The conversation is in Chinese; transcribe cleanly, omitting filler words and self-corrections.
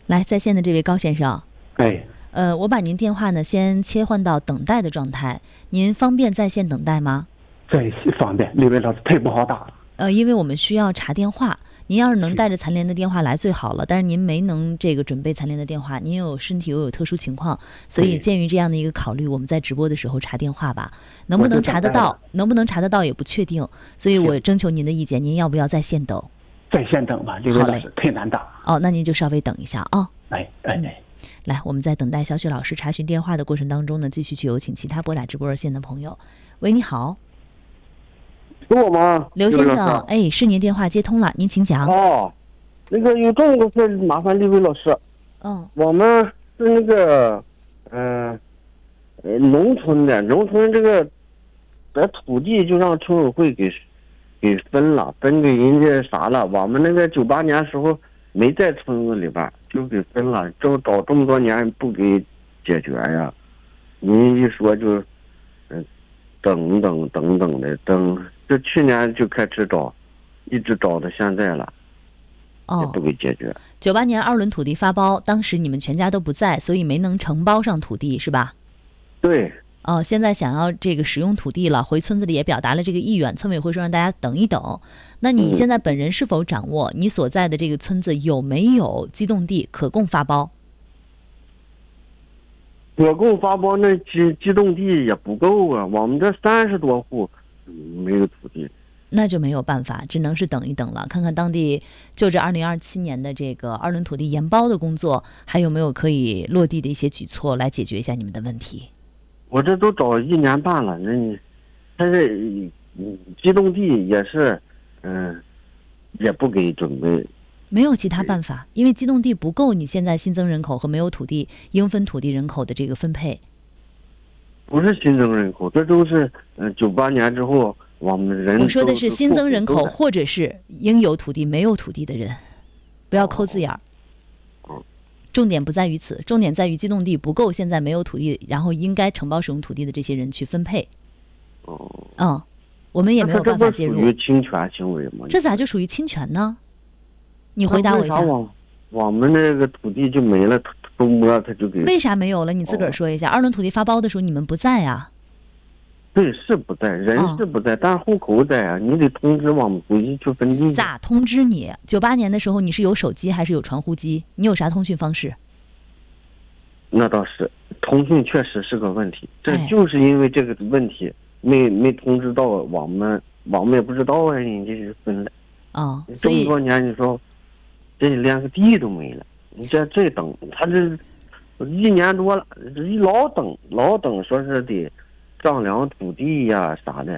来，在线的这位高先生， 哎， 我把您电话呢先切换到等待的状态，您方便在线等待吗？ 这方便，李伟老师忒不好打了。 因为我们需要查电话，您要是能带着残联的电话来最好了，但是您没能这个准备残联的电话，您有身体又有特殊情况，所以鉴于这样的一个考虑，我们在直播的时候查电话吧，能不能查得到，也不确定，所以我征求您的意见，您要不要在线等？ 在线等吧，李伟老师忒难打。 哦，那您就稍微等一下啊。 哎。 来，我们在等待小雪老师查询电话的过程当中呢，继续去有请其他拨打直播热线的朋友。喂，你好， 是我吗？ 刘先生，哎，是您电话接通了，您请讲。 哦，那个有这么个事，麻烦李伟老师。我们是那个，农村这个，土地就让村委会给分了，分给人家啥了？我们那个98年时候没在村子里边，就给分了，找这么多年不给解决呀。您一说就，等的，这去年就开始找，一直找到现在了，也不给解决。 98年2轮土地发包，当时你们全家都不在，所以没能承包上土地，是吧？ 对。 现在想要这个使用土地了，回村子里也表达了这个意愿，村委会说让大家等一等。那你现在本人是否掌握你所在的这个村子有没有机动地可供发包？ 可供发包那机动地也不够啊，我们这30多户没有土地， 那就没有办法，只能是等一等了，看看当地就这2027年的这个2轮土地研包的工作，还有没有可以落地的一些举措来解决一下你们的问题。 我这都找1年半了，他这机动地也是，也不给准备。 没有其他办法，因为机动地不够你现在新增人口和没有土地应分土地人口的这个分配。 不是新增人口，这都是98年之后我们人。 我说的是新增人口或者是应有土地没有土地的人，不要抠字眼儿。重点不在于此，重点在于机动地不够，现在没有土地，然后应该承包使用土地的这些人去分配。我们也没有办法介入。 这不属于侵权行为吗？ 这咋就属于侵权呢？你回答我一下。 我们那个土地就没了，都摸他就给。 为啥没有了？你自个儿说一下。2轮土地发包的时候你们不在啊？ 对，是不在，人是不在，但是户口在啊，你得通知我们回去去分地。 咋通知你？98年的时候你是有手机还是有传呼机？你有啥通讯方式？ 那倒是，通讯确实是个问题，这就是因为这个问题没通知到我们也不知道啊，人家就分了。 所以这么多年你说，这连个地都没了，你这等，他这1年多了，老等，说是得丈量土地呀啥的。